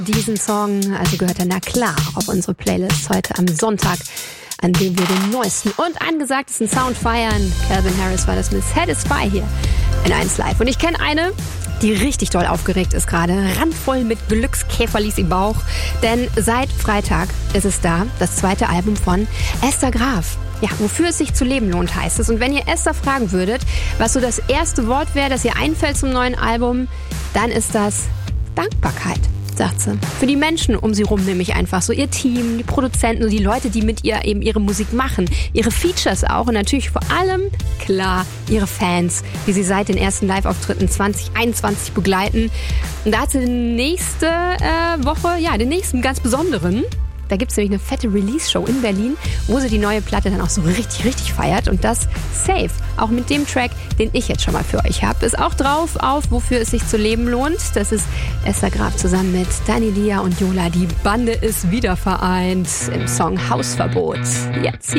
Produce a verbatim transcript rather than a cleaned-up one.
Diesen Song, also gehört er na klar auf unsere Playlist heute am Sonntag, an dem wir den neuesten und angesagtesten Sound feiern. Calvin Harris war das mit Satisfy hier in eins Live. Und ich kenne eine, die richtig doll aufgeregt ist gerade, randvoll mit Glückskäferlis im Bauch. Denn seit Freitag ist es da, das zweite Album von Esther Graf. Ja, wofür es sich zu leben lohnt, heißt es. Und wenn ihr Esther fragen würdet, was so das erste Wort wäre, das ihr einfällt zum neuen Album, dann ist das Dankbarkeit, sagt sie. Für die Menschen um sie rum nämlich einfach so. Ihr Team, die Produzenten und die Leute, die mit ihr eben ihre Musik machen. Ihre Features auch und natürlich vor allem, klar, ihre Fans, die sie seit den ersten Live-Auftritten zwanzig einundzwanzig begleiten. Und da hat sie nächste äh, Woche, ja, den nächsten ganz besonderen. Da gibt es nämlich eine fette Release-Show in Berlin, wo sie die neue Platte dann auch so richtig, richtig feiert. Und das safe, auch mit dem Track, den ich jetzt schon mal für euch habe, ist auch drauf auf Wofür es sich zu leben lohnt. Das ist Esther Graf zusammen mit Dani Dia und Yola. Die Bande ist wieder vereint im Song Hausverbot. Jetzt hier.